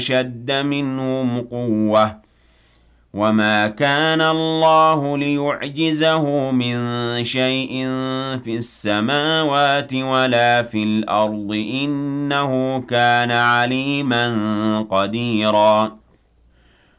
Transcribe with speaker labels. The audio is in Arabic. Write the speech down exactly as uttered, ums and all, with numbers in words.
Speaker 1: أشد منهم قوة وما كان الله ليعجزه من شيء في السماوات ولا في الأرض إنه كان عليما قديرا